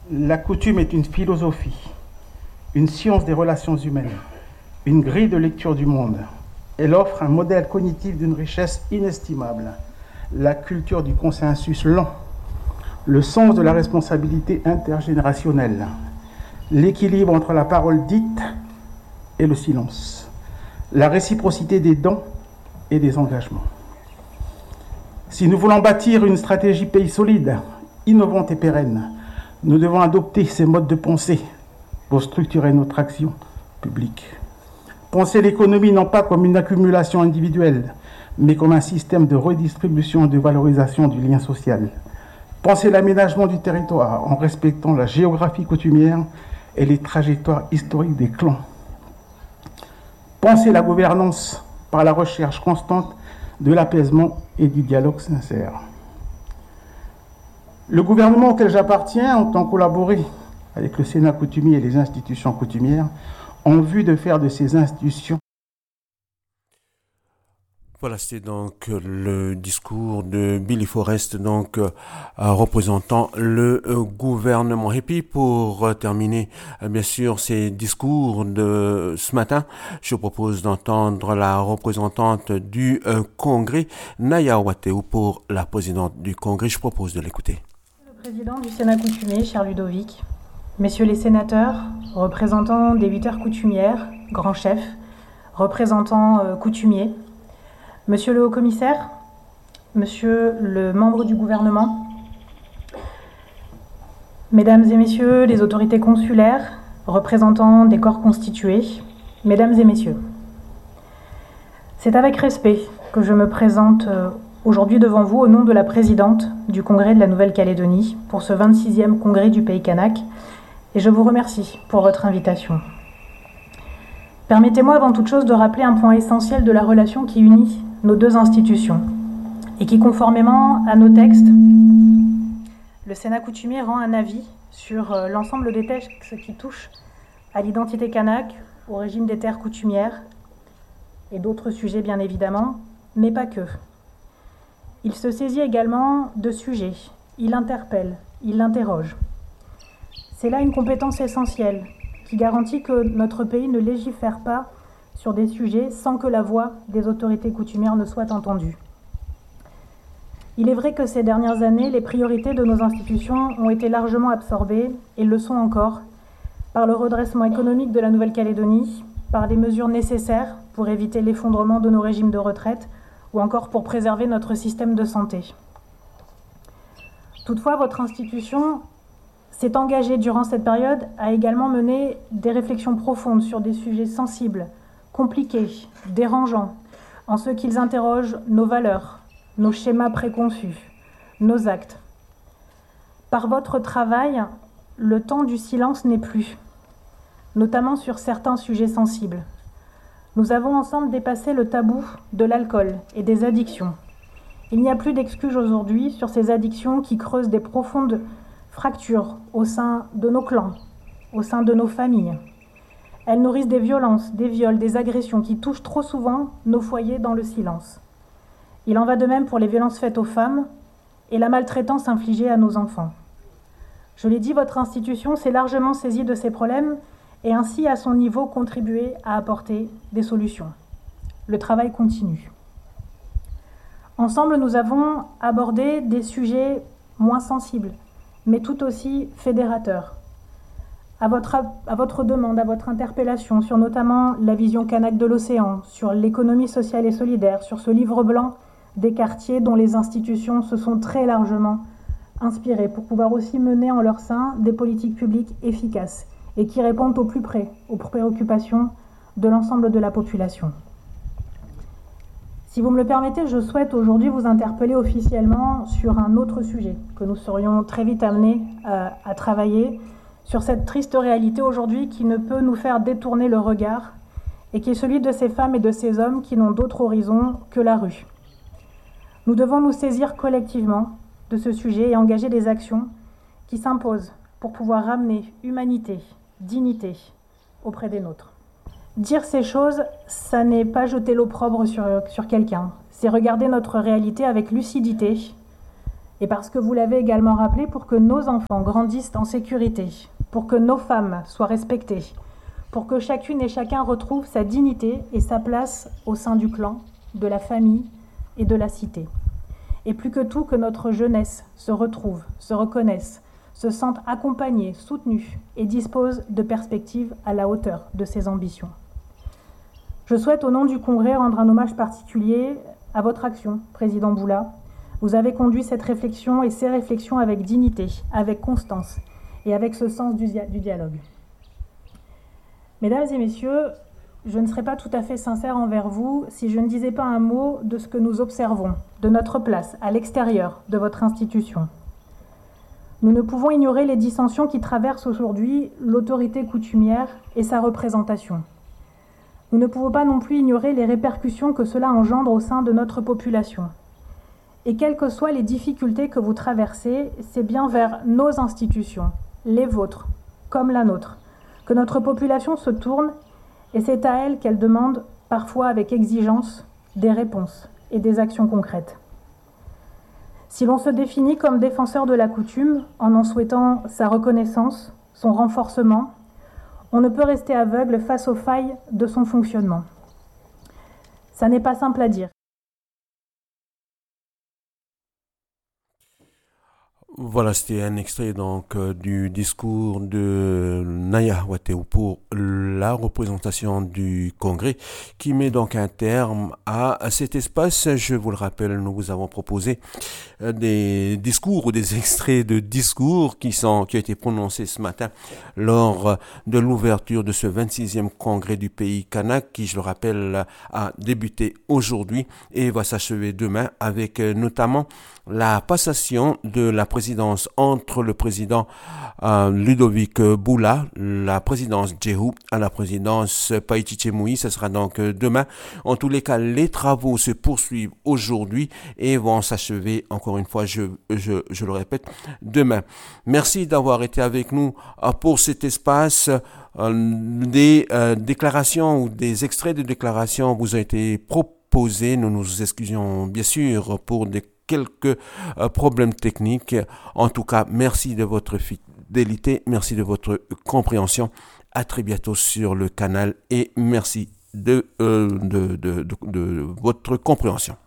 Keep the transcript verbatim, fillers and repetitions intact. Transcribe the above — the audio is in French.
La coutume est une philosophie, une science des relations humaines, une grille de lecture du monde. Elle offre un modèle cognitif d'une richesse inestimable, la culture du consensus lent, le sens de la responsabilité intergénérationnelle, l'équilibre entre la parole dite et le silence, la réciprocité des dons et des engagements. Si nous voulons bâtir une stratégie pays solide, innovante et pérenne, nous devons adopter ces modes de pensée pour structurer notre action publique. Penser l'économie non pas comme une accumulation individuelle, mais comme un système de redistribution et de valorisation du lien social. Penser l'aménagement du territoire en respectant la géographie coutumière et les trajectoires historiques des clans. Penser la gouvernance par la recherche constante de l'apaisement et du dialogue sincère. Le gouvernement auquel j'appartiens entend collaborer avec le Sénat coutumier et les institutions coutumières en vue de faire de ces institutions. Voilà, c'est donc le discours de Billy Forrest, donc euh, représentant le euh, gouvernement. Et puis pour euh, terminer, euh, bien sûr, ces discours de ce matin, je propose d'entendre la représentante du euh, Congrès, Naya Wateou, pour la présidente du Congrès. Je propose de l'écouter. Le président du Sénat coutumier, cher Ludovic, messieurs les sénateurs, représentants des huit heures coutumières, grands chefs, représentants euh, coutumiers, monsieur le haut-commissaire, monsieur le membre du gouvernement, mesdames et messieurs les autorités consulaires, représentants des corps constitués, mesdames et messieurs. C'est avec respect que je me présente aujourd'hui devant vous au nom de la présidente du Congrès de la Nouvelle-Calédonie pour ce vingt-sixième congrès du Pays kanak et je vous remercie pour votre invitation. Permettez-moi avant toute chose de rappeler un point essentiel de la relation qui unit nos deux institutions et qui, conformément à nos textes, le Sénat coutumier rend un avis sur l'ensemble des textes qui touchent à l'identité kanak, au régime des terres coutumières et d'autres sujets bien évidemment, mais pas que. Il se saisit également de sujets, il interpelle, il interroge. C'est là une compétence essentielle qui garantit que notre pays ne légifère pas sur des sujets sans que la voix des autorités coutumières ne soit entendue. Il est vrai que ces dernières années, les priorités de nos institutions ont été largement absorbées, et le sont encore, par le redressement économique de la Nouvelle-Calédonie, par les mesures nécessaires pour éviter l'effondrement de nos régimes de retraite, ou encore pour préserver notre système de santé. Toutefois, votre institution s'est engagée durant cette période à également mener des réflexions profondes sur des sujets sensibles, compliqués, dérangeants, en ce qu'ils interrogent nos valeurs, nos schémas préconçus, nos actes. Par votre travail, le temps du silence n'est plus, notamment sur certains sujets sensibles. Nous avons ensemble dépassé le tabou de l'alcool et des addictions. Il n'y a plus d'excuses aujourd'hui sur ces addictions qui creusent des profondes fractures au sein de nos clans, au sein de nos familles. Elles nourrissent des violences, des viols, des agressions qui touchent trop souvent nos foyers dans le silence. Il en va de même pour les violences faites aux femmes et la maltraitance infligée à nos enfants. Je l'ai dit, votre institution s'est largement saisie de ces problèmes et ainsi, à son niveau, contribué à apporter des solutions. Le travail continue. Ensemble, nous avons abordé des sujets moins sensibles, mais tout aussi fédérateurs. À votre, à votre demande, à votre interpellation sur notamment la vision kanak de l'océan, sur l'économie sociale et solidaire, sur ce livre blanc des quartiers dont les institutions se sont très largement inspirées pour pouvoir aussi mener en leur sein des politiques publiques efficaces et qui répondent au plus près aux préoccupations de l'ensemble de la population. Si vous me le permettez, je souhaite aujourd'hui vous interpeller officiellement sur un autre sujet que nous serions très vite amenés à, à travailler, sur cette triste réalité aujourd'hui qui ne peut nous faire détourner le regard et qui est celui de ces femmes et de ces hommes qui n'ont d'autre horizon que la rue. Nous devons nous saisir collectivement de ce sujet et engager des actions qui s'imposent pour pouvoir ramener humanité, dignité auprès des nôtres. Dire ces choses, ça n'est pas jeter l'opprobre sur, sur quelqu'un, c'est regarder notre réalité avec lucidité Et parce que vous l'avez également rappelé, pour que nos enfants grandissent en sécurité, pour que nos femmes soient respectées, pour que chacune et chacun retrouve sa dignité et sa place au sein du clan, de la famille et de la cité. Et plus que tout, que notre jeunesse se retrouve, se reconnaisse, se sente accompagnée, soutenue et dispose de perspectives à la hauteur de ses ambitions. Je souhaite, au nom du Congrès, rendre un hommage particulier à votre action, Président Boula. Vous avez conduit cette réflexion et ces réflexions avec dignité, avec constance et avec ce sens du, dia- du dialogue. Mesdames et messieurs, je ne serais pas tout à fait sincère envers vous si je ne disais pas un mot de ce que nous observons, de notre place à l'extérieur de votre institution. Nous ne pouvons ignorer les dissensions qui traversent aujourd'hui l'autorité coutumière et sa représentation. Nous ne pouvons pas non plus ignorer les répercussions que cela engendre au sein de notre population. Et quelles que soient les difficultés que vous traversez, c'est bien vers nos institutions, les vôtres, comme la nôtre, que notre population se tourne, et c'est à elle qu'elle demande, parfois avec exigence, des réponses et des actions concrètes. Si l'on se définit comme défenseur de la coutume, en en souhaitant sa reconnaissance, son renforcement, on ne peut rester aveugle face aux failles de son fonctionnement. Ça n'est pas simple à dire. Voilà, c'était un extrait donc euh, du discours de Naya Wateou pour la représentation du Congrès qui met donc un terme à cet espace. Je vous le rappelle, nous vous avons proposé euh, des discours ou des extraits de discours qui sont qui ont été prononcés ce matin lors euh, de l'ouverture de ce vingt-sixième Congrès du pays kanak qui, je le rappelle, a débuté aujourd'hui et va s'achever demain avec euh, notamment la passation de la présidence entre le président euh, Ludovic Boula, la présidence Djehou à la présidence Païti Tchemoui. Ce sera donc demain. En tous les cas, les travaux se poursuivent aujourd'hui et vont s'achever, encore une fois, je, je, je le répète, demain. Merci d'avoir été avec nous euh, pour cet espace. Euh, des euh, déclarations ou des extraits de déclarations vous ont été proposés. Nous nous excusions bien sûr pour des quelques euh, problèmes techniques. En tout cas, merci de votre fidélité, merci de votre compréhension. À très bientôt sur le canal et merci de, euh, de, de, de, de votre compréhension.